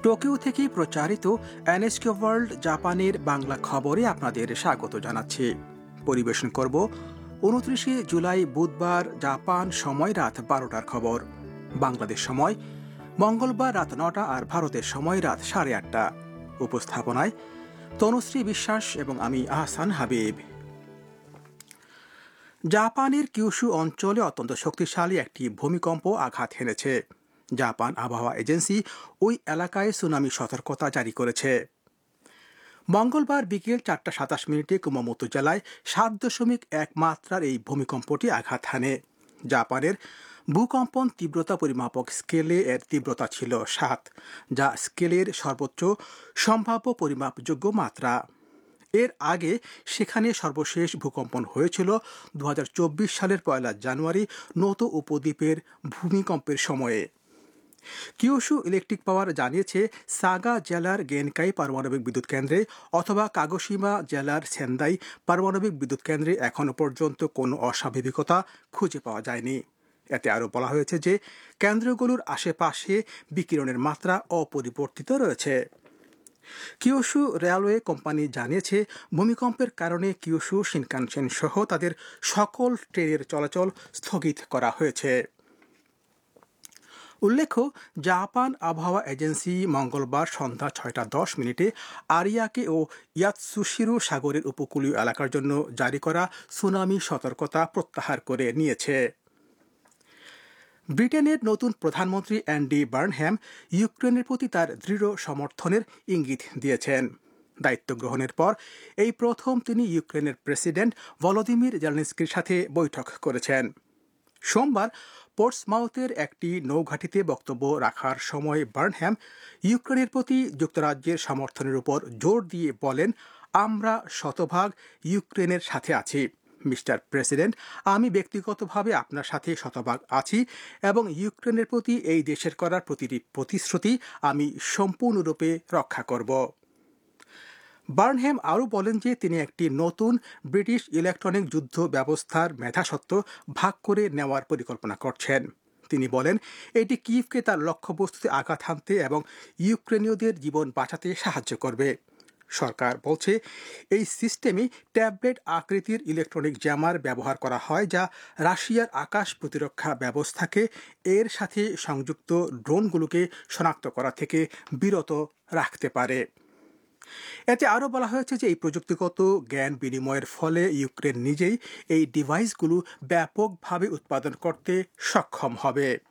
Tokyo থেকে প্রচারিত NSK world জাপানের বাংলা খবরে আপনাদের স্বাগত জানাচ্ছি। পরিবেশন করব 29 জুলাই বুধবার জাপান সময় রাত 12টার খবর। বাংলাদেশ সময় মঙ্গলবার রাত 9টা আর ভারতের সময় রাত 8:30। উপস্থাপনায় তনুশ্রী বিশ্বাস এবং আমি আহসান হাবিব। জাপানের কিউশু অঞ্চলে অত্যন্ত শক্তিশালী একটি ভূমিকম্প আঘাত হেনেছে। জাপান আবহাওয়া এজেন্সি ওই এলাকায় সুনামি সতর্কতা জারি করেছে। মঙ্গলবার বিকেল 4:27 কুমামোতো জেলায় 7.1 মাত্রার এই ভূমিকম্পটি আঘাত হানে। জাপানের ভূকম্পন তীব্রতা পরিমাপক স্কেলে এর তীব্রতা ছিল 7, যা স্কেলের সর্বোচ্চ সম্ভাব্য পরিমাপযোগ্য মাত্রা। এর আগে সেখানে সর্বশেষ ভূকম্পন হয়েছিল 2024 সালের 1 জানুয়ারি নোতো উপদ্বীপের ভূমিকম্পের সময়ে। কিউশু ইলেকট্রিক পাওয়ার জানিয়েছে, সাগা জেলার গেনকাই পারমাণবিক বিদ্যুৎ কেন্দ্রে অথবা কাগোশিমা জেলার সেন্দাই পারমাণবিক বিদ্যুৎ কেন্দ্রে এখনও পর্যন্ত কোনো অস্বাভাবিকতা খুঁজে পাওয়া যায়নি। এতে আরও বলা হয়েছে যে কেন্দ্রগুলোর আশেপাশে বিকিরণের মাত্রা অপরিবর্তিত রয়েছে। কিউশু রেলওয়ে কোম্পানি জানিয়েছে, ভূমিকম্পের কারণে কিউশু শিনকানসেন সহ তাদের সকল ট্রেনের চলাচল স্থগিত করা হয়েছে। উল্লেখ্য, জাপান আবহাওয়া এজেন্সি মঙ্গলবার সন্ধ্যা 6:10 আরিয়াকে ও ইয়াতসুশিরো সাগরের উপকূলীয় এলাকার জন্য জারি করা সুনামি সতর্কতা প্রত্যাহার করে নিয়েছে। ব্রিটেনের নতুন প্রধানমন্ত্রী অ্যান্ডি বার্নহ্যাম ইউক্রেনের প্রতি তার দৃঢ় সমর্থনের ইঙ্গিত দিয়েছেন। দায়িত্ব গ্রহণের পর এই প্রথম তিনি ইউক্রেনের প্রেসিডেন্ট ভলোদিমির জেলেনস্কির সাথে বৈঠক করেছেন। সোমবার পোর্টসমাউথের একটি নৌঘাঁটিতে বক্তব্য রাখার সময় বার্নহ্যাম ইউক্রেনের প্রতি যুক্তরাজ্যের সমর্থনের উপর জোর দিয়ে বলেন, আমরা শতভাগ ইউক্রেনের সাথে আছি। মিস্টার প্রেসিডেন্ট, আমি ব্যক্তিগতভাবে আপনার সাথে শতভাগ আছি এবং ইউক্রেনের প্রতি এই দেশের করার প্রতিটি প্রতিশ্রুতি আমি সম্পূর্ণরূপে রক্ষা করব। বার্নহ্যাম আরও বলেন যে তিনি একটি নতুন ব্রিটিশ ইলেকট্রনিক যুদ্ধ ব্যবস্থার মেধাস্বত্ব ভাগ করে নেওয়ার পরিকল্পনা করছেন। তিনি বলেন, এটি কিয়েভকে তার লক্ষ্যবস্তুতে আঘাত হানতে এবং ইউক্রেনীয়দের জীবন বাঁচাতে সাহায্য করবে। সরকার বলছে, এই সিস্টেমে ট্যাবলেট আকৃতির ইলেকট্রনিক জ্যামার ব্যবহার করা হয়, যা রাশিয়ার আকাশ প্রতিরক্ষা ব্যবস্থাকে এর সাথে সংযুক্ত ড্রোনগুলোকে শনাক্ত করা থেকে বিরত রাখতে পারে। এতে আরও বলা হয়েছে যে এই প্রযুক্তিগত জ্ঞান বিনিময়ের ফলে ইউক্রেন নিজেই এই ডিভাইসগুলো ব্যাপকভাবে উৎপাদন করতে সক্ষম হবে।